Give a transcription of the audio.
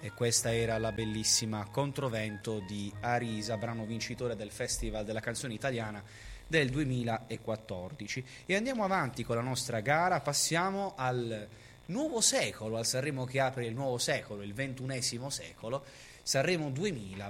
E questa era la bellissima Controvento di Arisa, brano vincitore del Festival della canzone italiana del 2014. E andiamo avanti con la nostra gara, passiamo al nuovo secolo, al Sanremo che apre il nuovo secolo, il XXI secolo, Sanremo 2000,